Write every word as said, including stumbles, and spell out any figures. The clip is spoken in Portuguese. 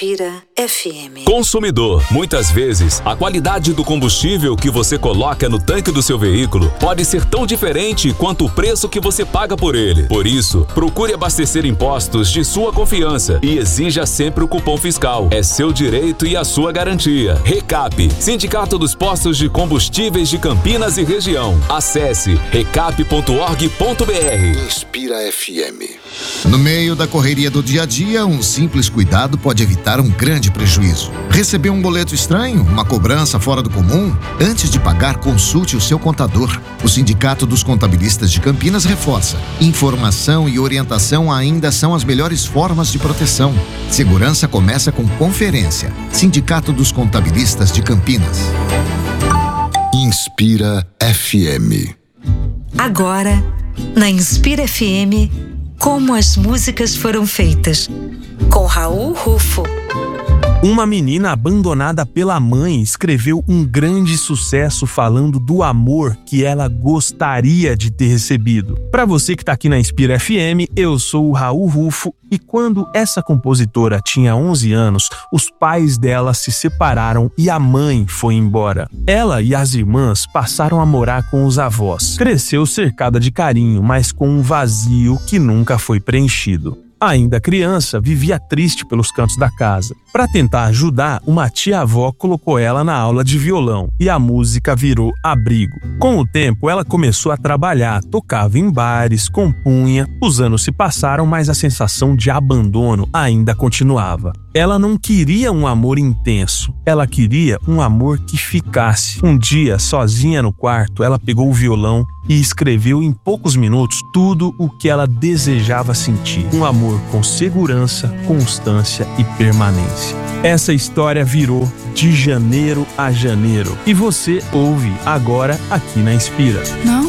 Inspira F M. Consumidor, muitas vezes, a qualidade do combustível que você coloca no tanque do seu veículo pode ser tão diferente quanto o preço que você paga por ele. Por isso, procure abastecer em postos de sua confiança e exija sempre o cupom fiscal. É seu direito e a sua garantia. Recap, Sindicato dos Postos de Combustíveis de Campinas e Região. Acesse recap ponto org ponto br. Inspira F M. No meio da correria do dia a dia, um simples cuidado pode evitar um grande prejuízo. Receber um boleto estranho, uma cobrança fora do comum? Antes de pagar, consulte o seu contador. O Sindicato dos Contabilistas de Campinas reforça: informação e orientação ainda são as melhores formas de proteção. Segurança começa com conferência. Sindicato dos Contabilistas de Campinas. Inspira F M. Agora, na Inspira F M, como as músicas foram feitas, com Raul Rufo. Uma menina abandonada pela mãe escreveu um grande sucesso falando do amor que ela gostaria de ter recebido. Para você que tá aqui na Inspira F M, eu sou o Raul Rufo e quando essa compositora tinha onze anos, os pais dela se separaram e a mãe foi embora. Ela e as irmãs passaram a morar com os avós. Cresceu cercada de carinho, mas com um vazio que nunca foi preenchido. Ainda criança, vivia triste pelos cantos da casa. Para tentar ajudar, uma tia-avó colocou ela na aula de violão e a música virou abrigo. Com o tempo, ela começou a trabalhar, tocava em bares, compunha. Os anos se passaram, mas a sensação de abandono ainda continuava. Ela não queria um amor intenso, ela queria um amor que ficasse. Um dia, sozinha no quarto, ela pegou o violão e escreveu em poucos minutos tudo o que ela desejava sentir. Um amor com segurança, constância e permanência. Essa história virou De Janeiro a Janeiro e você ouve agora aqui na Inspira. Não